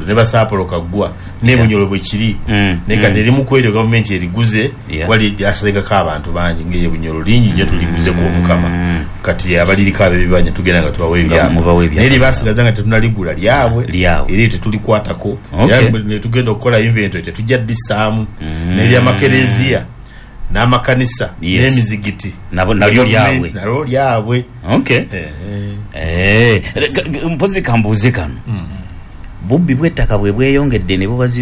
Waggulu ne basapolo kagwa ne Bunyoro bwe kiri ne kateri mu kwero government eriguze wali yasenga ka abantu bangi ngeye Bunyoro lingi nje tuliguze ko mukama kati abaliri kabe bibanye tugenda nga tubawe byabo neri basigaza nga tetunaligula lyabwe eri tetulikwatako ne tugenda okukola inventory tetujja disaamu neri amakerezia n'amakanisa n'emizigiti nalo lyabwe okay mpozi kambuze kano bubbi bw'ettaka bwe bweyongedde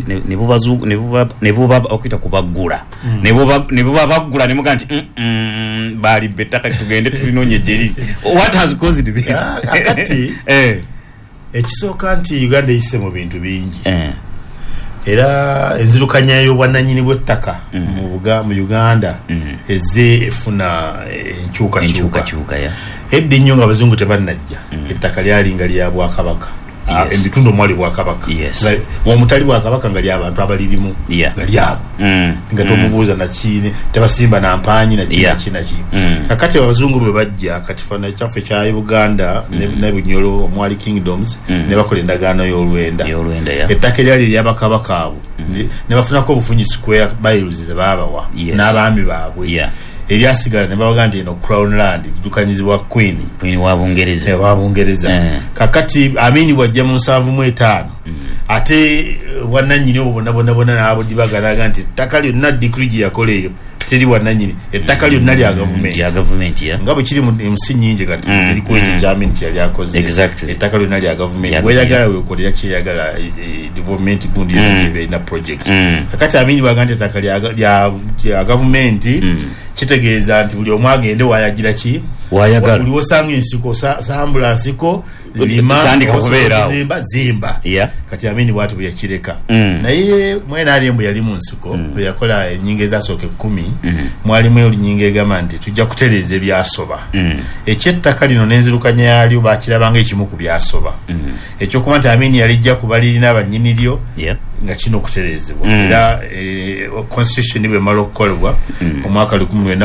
ne buba okita kubagula ne buba bagula ne muga nti bali bettaka tugende tulinoonye jeri what has caused this akati ekisooka nti Uganda eyise mu bintu bingi era enzirukanya y'obwannannyini bw'ettaka mu Uganda ezze efuna enkyukakyuka eddi nnyo nga abazungu tebannajja ettaka lyalinga lya Bwakabaka ebitundu omwali Bwakabaka omutali Bwakabaka nga ly'abantu abalirimu nga lyabo nga tomubuuza nakini tebasimba nampanyi nakiki kakati abazungu bwe bajja kati fana kyaffe kya Buganda ne Bunyoro omwali kingdoms ne bakola endagaano y'olwenda ettaka eryali ly'Abakabaka abo ne bafunako obufunyi square miles ze baabawa n'abaami baabwe eryasigala ne babaga nti eno Crown Land dukanyizibwa Queen wa Bungereza kakati Amini bwajja mu 75 ate bwannannyini obona n'abo dibagalaga nti ettaka lyonna decree gye yakoleeyo teri bwannannyini ettaka lyonna lya government nga bwe kiri musi nnyingi kati ziriko ekyo ky'Amini kyeyali akoze ettaka lyonna lya government bweyagala wekolera kyeyagala development gundi yonna project kakati Amini bwaga nti ettaka lya government kitegeeza nti buli omu agende wayagira ki wayagala buli osanga ensiko ambulance ko tandika kubeera zimba kati Amini bwatu bwe yakireka naye mwena alimbu yali mu nsiko bwe yakola ennyingo ezasooka 10 mwalimu olunyingo egamba nti tujja kutereeza ebyasoba ekyettaka lino n'enzirukanya yalyo bakirabanga ekimu ku byasoba ekyokuba nti Amini yalijja kubalirina abannyini lyo nga kino okutereezebwa era constitution bwe mala okukolebwa omwaka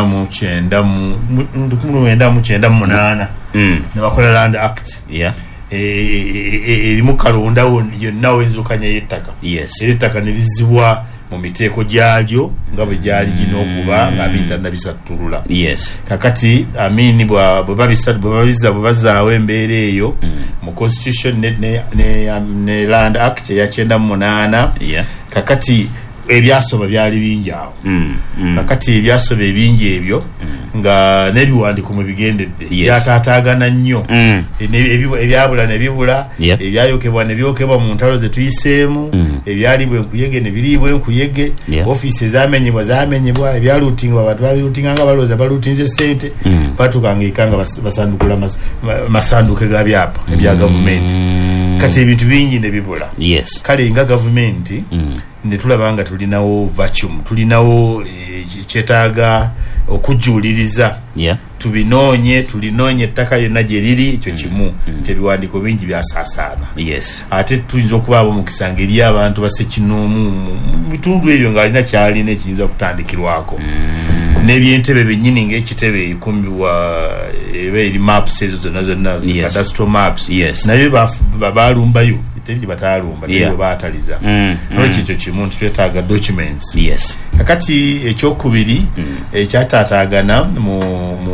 1998 ne bakola Land Act erimu kalonda yonna wenzirukanya y'ettaka ettaka ne lizibwa mu miteeko gyalyo nga bwe gyali gino okuba nga Amini tannabisattulula kakati Amini bwe bazaawo embeera eyo mu constitution ne Land Act eya 98 kakati ebyasoba byali bingi awo kakati ebyasoba ebingi ebyo nga n'ebiwandiiko mu bigendedde byataataagana nnyo ebyabula ne bibula ebyayokebwa ne byokebwa mu ntalo ze tuyiseemu ebyalibwa enkuyege ne biriibwa enkuyege ofiisi zamenyebwa ebyaluutingibwa abantu babiruutinga nga balowooza baluutinze ssente batukanga eka nga basandukula masanduke ga byapa ebya gavumenti kati ebintu bingi ne bibula kale nga gavumenti ne tulaba nga tulinawo vacuum tulinawo kyetaaga okujuliriza tulinoonye ettaka lyonna gye liri ekyo kimu nti ebiwandiiko bingi byasaasaana ate tuyinza okubaabo omukisa ngeri abantu basekinoomu mu bitundu ebyo ng'alina kyalina ekiyinza okutandikirwako n'ebyentebe bennyini ng'ekitebe ekumbibwa eba eri maps ezo zonna cadastral maps naye balumbayo teri batalumba naye baataliza n'ekyo kimu nti twetaaga documents kakati ekyokubiri ekyataataagana mu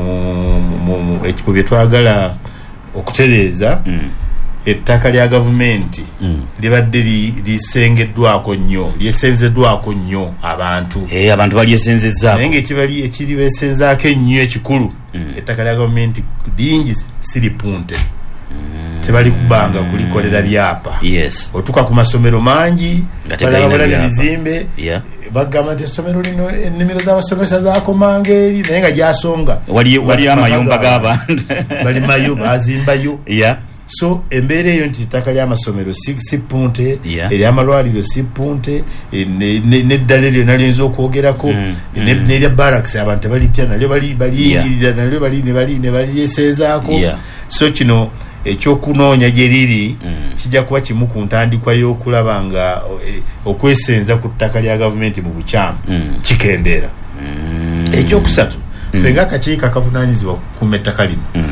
bye twagala okutereeza ettaka lya gavumenti libadde lyesenzeddwako nnyo abantu balyesenzezzaako naye ng'ekiribeesenzaako ennyo ekikulu ettaka lya gavumenti lingi siripunte tebali kubanga kulikolera byapa otuka ku masomero mangi balabala ebizimbe bagamba nti essomero lino ennimiro z'abasomesa zaakomanga eri naye nga gyasonga wali amayumba g'abantu bali mayo bazimbayo so embeera eyo nti ettaka ly'amasomero si punte ery'amalwaliro si punte n'eddala eryo nalyinza okwogerako n'erya barracks abantu tebalitya nalyo baliyingirira nalyo ne balyeseezaako so kino ekyokunoonya gye liri kijja kuba kimu ku ntandikwa y'okulaba nga okwesenza ku ttaka lya gavumenti mu bukyamu kikendeera ekyokusatu ffe nga akakiiko akavunaanyizibwa okukuuma ettaka lino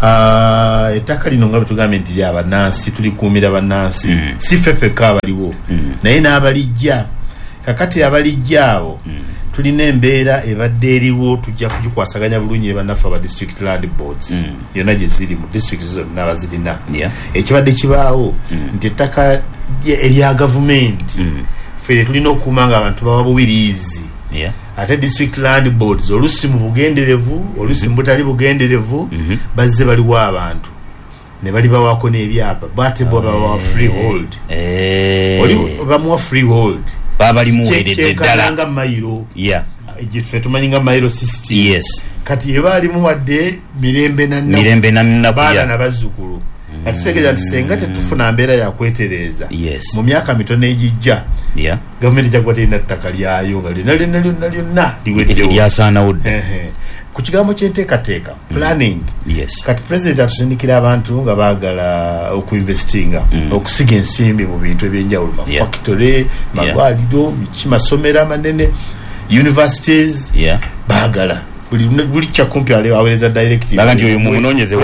ettaka lino nga betugambye nti lyabanansi tulikuumira bannansi si ffeffeka abaliwo naye n'abalijja kakati abalijja abo tulina embeera ebadde eriwo tujja kugikwasaganya bulungi ne bannaffe aba district land boards yonna gye ziri mu district zonna abazirina ekibadde kibaawo nti ettaka erya gavumenti ffe tulina okuuma nga abantu bawa buwiriizi ate district land boards olusi mu bugenderevu olusi mu butali bugenderevu bazze baliwo abantu ne bali bawako n'ebyapa bate bwa bawa freehold oli bamuwa freehold baba limuweredde ddala nga mayiro ffe tumanyi nga mayiro system kati ebaali muwadde mirembe baana nabazzukulu atutegeeza nti senga tetufuna mbeera yakwetereeza mu myaka mitono egijja gavumenti ejja terina ttaka lyayo nga lyonna liweddewo lyasaanawo ku kigambo kyenteekateeka planning kati president atusindikira abantu nga baagala okuinvestinga okusiga ensimbi mu bintu ebyenjawulo mafactory magwaliro masomero amanene universities baagala buli kyakumpi aweereza directive baga nti oyo mumunonyeze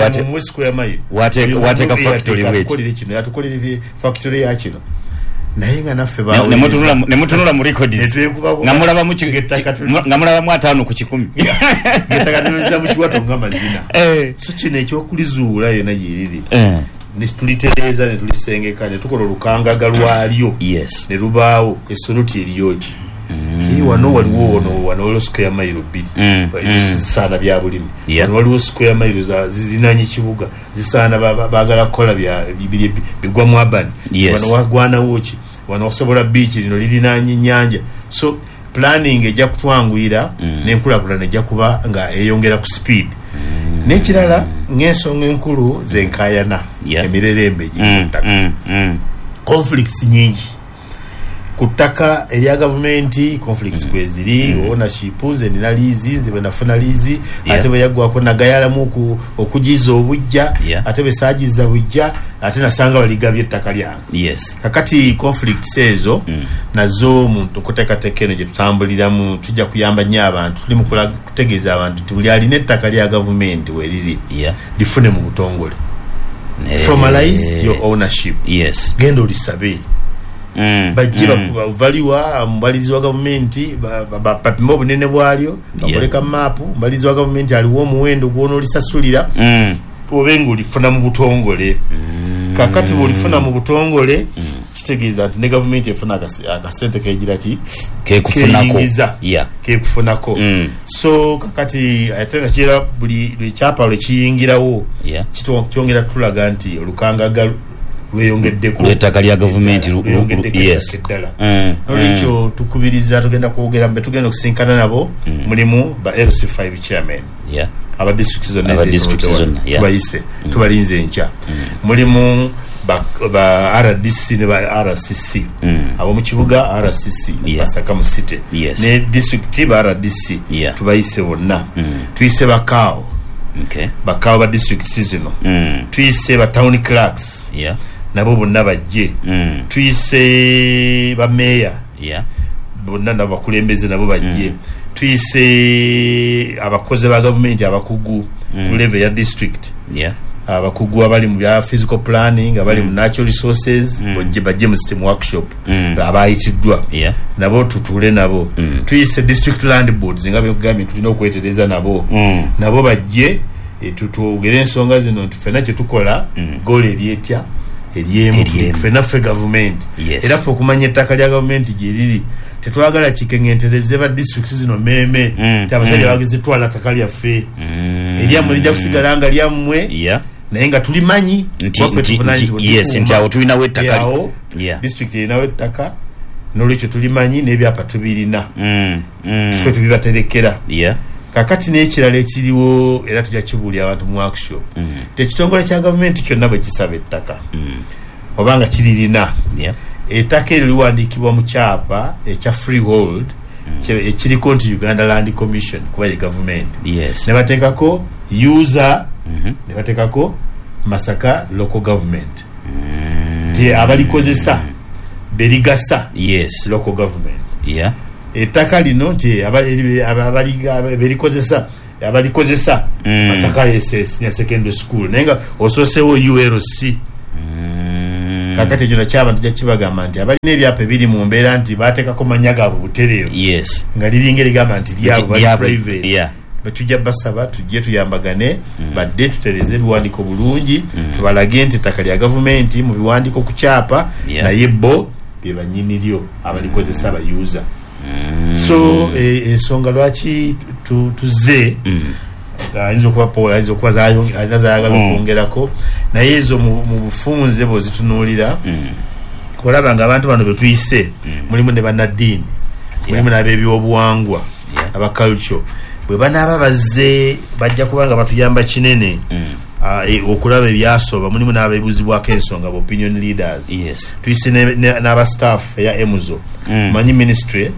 wateeka factory yatukolera factory yakino naye nga naffe nemutunula mu records nga mulabamu 5 ku 10 getakateeza mu kiwato nga mazina so kino ekyokulizuula yonna gyeriri netulitereeza netulisengeka netukola olukangaga lwalyo ne lubaawo esoluti eriyoki wano waliwo wano square mile 2 zisaana bya bulimi wano waliwo square mile zizinanye kibuga zisaana baagala kukola bigwa mu urban wano wagwanawo ki wano okusobola beach lino lirinanye nyanja so planning ejja kutwanguyira n'enkulaakulana ejja kuba nga eyongera ku speed n'ekirala ng'ensonga enkulu zenkayana emirerembe egy'ettaka conflicts nyingi ku ttaka erya gavumenti conflicts kweziri ownership nze nina liizi nze bwe nafuna liizi ate bwe yaggwako nagayalamu okugiza obujja ate bwe saagiza bujja ate nasanga baligabye ettaka lyange kakati conflicts ezo nazo muntu kuteekateeka eno gye tutambuliramu tujja kuyamba nnyo abantu tuli mu kutegeeza abantu nti buli alina ettaka lya gavumenti weriri lifune mu butongole formalize your ownership genda olisabe bajje bavaliwa mubalirizi wa gavumenti bapima obunene bwalyo bakoleka maapu mubalirizi wa gavumenti aliwo omuwendo gwona olisasulira obenga olifuna mu butongole kakati bwolifuna mu butongole kitegeeza nti ne gavumenti efuna akasente kegira ki kekufunako so kakati ate nakira buli kyapa lwekiyingirawo kyongera tulaga nti olukangaga lweyongeddeko ettaka lya gavumenti olwekyo tukubiriza tugenda kwogera mbe tugenda okusinkana nabo mulimu ba LC5 chairman aba district zonna tubayise tubalinze enkya mulimu ba RDC ne ba RCC abo mu kibuga RCC basaka mu city ne district ba RDC tubayise bonna tuyise bakao bakao ba district zino tuyise ba town clerks nabo bonna bajje tuyise ba mayor bonna n'abakulembeze nabo bajje tuyise abakozi ba gavumenti abakugu ku level ya district abakugu abali mu bya physical planning abali mu natural resources bajje mu system workshop abayitiddwa nabo tutule nabo tuyise district land boards nga byogambye tulina okwetereza nabo nabo bajje tutugere ensonga zino tufena kye tukola goal eryetya eryemu fena ffe gavumenti era ffe okumanya ettaka lya gavumenti gyeriri tetwagala kikengentereze ba district zino meme abasajja bagezitwala ttaka lyaffe eryammwe lijja kusigala nga lyammwe naye nga tulimanyi nti awo tulinawo ettaka district erinawo ettaka n'olwekyo tulimanyi n'ebyapa tubirina ffe tubibaterekera kakati n'ekirala ekiriwo era tujja kibuulira abantu mu workshop tekitongole kya gavumenti kyonna bwe kisaba ettaka obanga kiririna ettaka eryo liwandiikibwa mu kyapa ekya freehold ekiriko nti Uganda Land Commission kuba ye gavumenti ne bateekako user ne bateekako Masaka local government ti abalikozesa berigasa local government ettaka lino nti berikoze abalikozesa Masaka Senior Secondary School nenga ososewo ULC kakati jino ky'abantu jakibagamba nti abalina ebyapa biri mu mbeera nti bateekako mannya gaabwe butereevu nga liringa ligamba nti lyabo bali private batujja basaba tujje tuyambagane badde tutereze ebiwandiiko bulungi tubalage nti ettaka lya gavumenti mu biwandiiko ku kyapa naye bo bye banyiniryo abalikozesa abayuza so ensonga lwaki tuze ayinza okuba Paul ayinza okuba zayagala okwongerako naye ezo mu bufunze bwozitunuulira olaba nga abantu bano betuyise mulimu ne bannaddiini mulimu n'ab'ebyobuwangwa aba culture bwe banaaba bazze bajja kubanga batuyamba kinene okulaba ebyasoba mulimu n'abeebuzibwako ensonga opinion leaders tuyise n'aba staff ya emuzo manyi ministry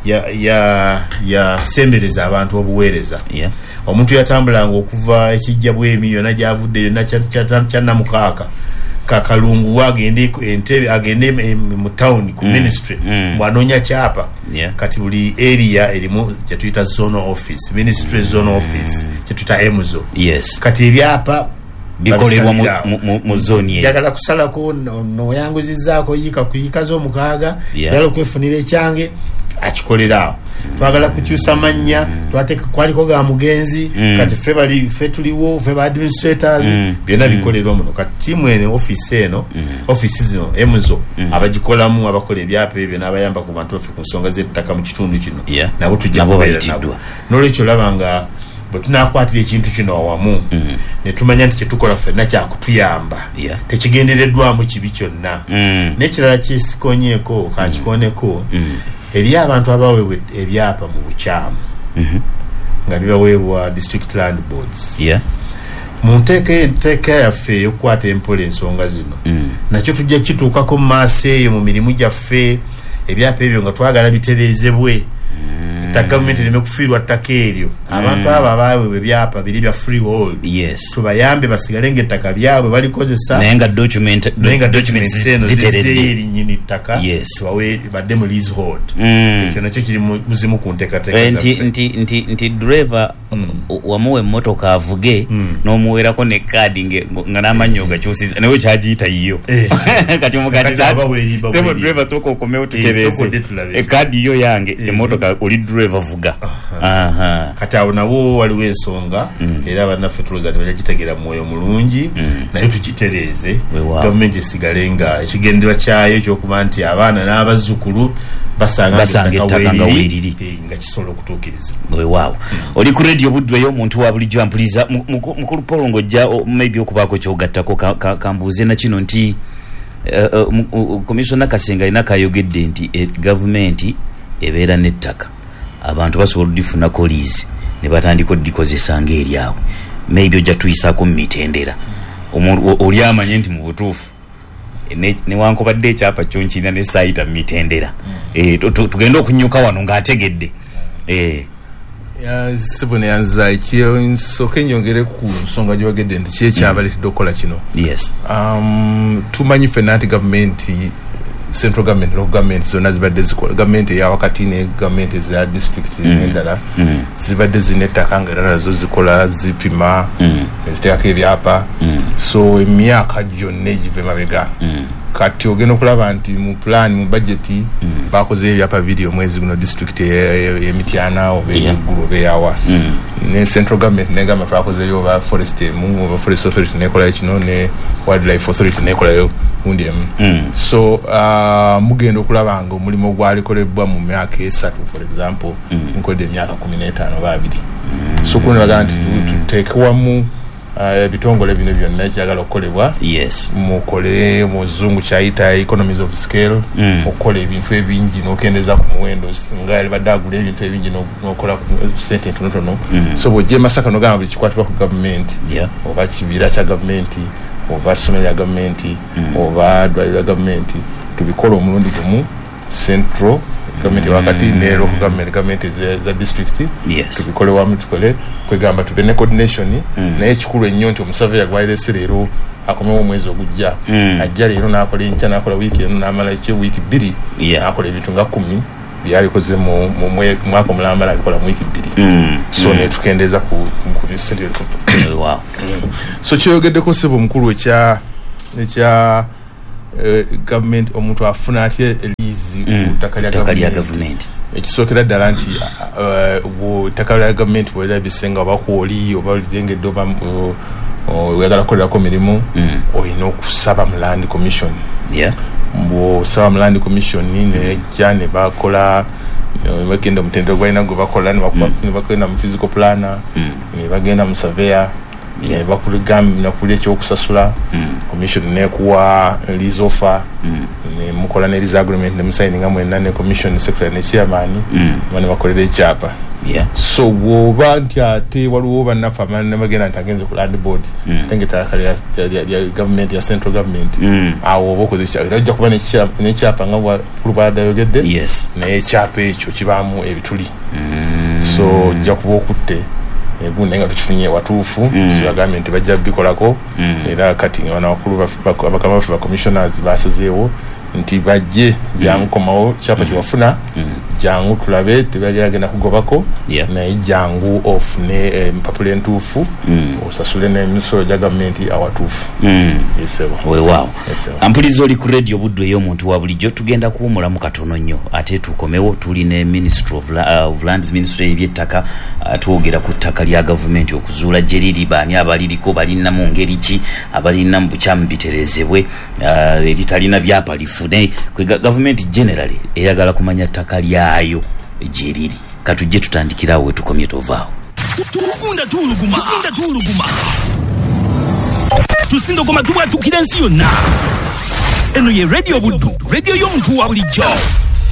yasembereza abantu obuweereza omuntu yatambulanga okuva ekijja bwemi yonna gyavudde yonna kyannamukaaka kakalungu wagende Entebbe agende mu town ku ministry mwanoonya kyapa kati buli area erimu kyetuyita zonal office ministry zonal office kyetuyita emuzo kati ebyapa bikolebwa mu zone ye jagala kusalako noyanguzizaako yika z'omukaaga yala okwefunira ekyange akikolera twagala kukyusa mannya twateeka kwaliko ga mugenzi kati ffe tuliwo ffe ba administrators byonna bikolerwa muno kati tiimu ene office eno office zino emuzo abagikolamu abakola ebyapa ebyo n'abayamba ku bantu baffe ku nsonga z'ettaka mu kitundu kino nabo tujja kubeera nabo n'olwekyo olaba nga bwe tunakwatira ekintu kino awamu ne tumanya nti kyetukola ffenna kyakutuyamba tekigendereddwamu kibi kyonna n'ekirala kyesikonyeeko kankikoneko eri abantu abaweebwa ebyapa mu bukyamu nga bibaweebwa district land boards mu nteeka yaffe ey'okukwata empola ensonga zino nakyo tujja kituukako mu maaso eyo mu mirimu gyaffe ebyapa ebyo nga twagala bitereezebwe gavumenti ereme kufiirwa ttaka eryo abantu abo abaweebwa ebyapa biri bya freehold tubayambe basigale ng'ettaka lyabwe balikozesa naye nga documents eno ziri nnyini ttaka tubawe badde mu leasehold ekyo nakyo kiri muzimu ku nteekateeka nti driver wamuwa emmotoka avuge n'omuweerako ne kaadi nga n'amannyo gakyusiza nawe kyagiyita yiyo kati omugatiseebo driver sooka okomewo tutereeze ekaadi yo yange emmotoka oli driver vuga kati awo nawo waliwo ensonga era bannaffe tulowooza tebajagitegeera mu mwoyo mulungi naye tukitereeze gavumenti esigale nga ekigendererwa kyayo ekyokuba nti abaana n'abazzukulu basanga ettaka nga weeriri nga kisobola okutuukirizibwa weewaawo oli ku radio Budwe y'omuntu wa bulijjo ampuliza mukulu Paul ng'ojja maybe okubaako kyogattako kambuuze na kino nti komisona Kasenga alina kayogedde nti gavumenti ebeera n'ettaka abantu basobola okulifunako liizi ne batandika oddikozesa ng'eryabwe maybe ojja tuyisaako mu mitendera oli amanye nti mu butuufu newankubadde ekyapa kyonkirina ne saayita mu mitendera tugenda okunyuka wano ng'ategedde sebone yanza ekisooka enyongere ku nsonga gyewagedde nti kyekyabaleetedde okukola kino tumanyi ffenna nti gavumenti central government local government zonna zibadde zikola gavumenti eya wakati ne gavumenti eza district n'endala zibadde zina ettaka nga era nazo zikola zipima ziteekako ebyapa so emyaka gyonna egiva emabega kati ogenda okulaba nti mu plan mu budgeti bakoze ebyapa biri omwezi guno district y'Emityana oba eggulu oba eyawa ne central government negamba twakozeyo oba forest emu oba forest authority nekola kino ne wildlife authority nekolayo gundi emu so mugenda okulaba nga omulimu gwalikolebwa mu myaka esatu for example nkodde emyaka 15 oba 2 so kuno bagamba nti tuteekwamu ebitongole bino byonna ekyagala okukolebwa mukole muzungu kyayita economies of scale okukola ebintu ebingi n'okendeza ku muwendo nga yali badde agula ebintu ebingi n'okola sente ntonotono so bw'ojja e Masaka n'ogamba buli kikwatibwa ku gavumenti oba kibira kya gavumenti oba ssomero lya gavumenti oba ddwaliro lya gavumenti tubikola omulundi gumu central gavumenti wakati ne local government za district tubikole wamu tukole kwegamba tube ne coordination naye ekikulu ennyo nti omusaveya gwalese leero akomewo omwezi ogujja ajja leero n'akola enkya n'akola wiiki eno n'amala wiiki 2 n'akola ebintu nga 10 byalikoze mu mwaka omulamba abikola mu wiki 2 so ne tukendeza ku bisente wow so kyogeddeko sebo omukulu ekya government omuntu afuna atye lease ku ttaka lya government ekisookera ddala nti ttaka lya government bwera bisenga oba kwoli oba ligengedde oba oyagala kukolerako mirimu olina okusaba mu land commission bw'osaba mu land commission nejja ne bakola bagenda omutendero gwalina gwe bakola ne bagenda mu physical planner ne bagenda mu surveyor nakulya ekyokusasula commission nekuwa lease offer ne mukola ne lease agreement ne musayininga mwenna ne commission secretary ne chairman ne bakolera ekyapa so woba nti ate waliwo bannaffe amanyi ne bagenda nti agenze ku land board tengetaka ya government ya central government awo oba okoze ekyapa ojja kuba n'ekyapa nga bwakulubaada yogedde naye ekyapa ekyo kibaamu ebituli so ojja kuba okutte ebunenga tukifunye watuufu kibagambye nti bajja bikolako era kati wana wakulu abakama baffe ba commissioners basazeewo nti bajje jangu komawo kyapa kiwafuna jangu tulabe tebageragenda kugobako naye jangu ofune mpapula entuufu osasule n'emisolo gya gavumenti awatuufu weewaawo ampuliza oli ku radio buddu ey'omuntu wa bulijjo tugenda kuwumulamu katono nnyo ate tukomewo tuli ne ministry of lands ministry y'ebyettaka twogera ku ttaka lya gavumenti okuzuula gye liri baani abaliriko balina mu ngeri ki abalina mu bukyamu biterezebwe eritalina byapa lifune kwe gavumenti generally eyagala kumanya ttaka lyayo gye liri katujje tutandikirawo we tukomye tovaawo tukunda tuluguma tusindogoma tubwatukira ensi yonna eno ye radio buddu radio y'omuntu wa bulijjo